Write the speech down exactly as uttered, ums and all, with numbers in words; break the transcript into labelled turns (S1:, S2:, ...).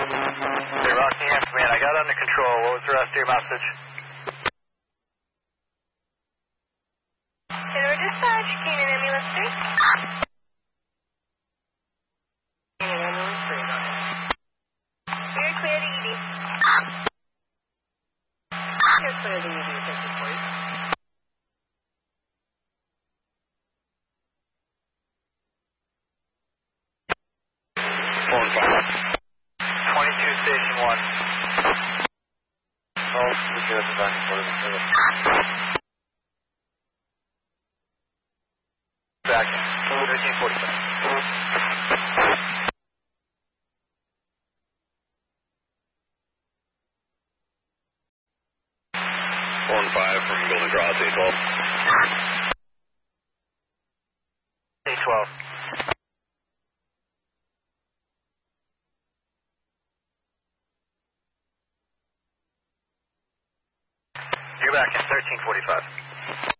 S1: Hey, Rockingham Command, I got under control. What was the rest of your message?
S2: General Dispatch, Canaan Ambulance three. Canaan Ambulance three, go ahead. You're clear to E D. You're clear to E D, thank you, please.
S1: four and five. twenty-two, Station one. Oh, we should have back and forth. Back in. thirteen forty-five. four and five from Golden Cross, A twelve. A twelve. You're back in thirteen forty-five.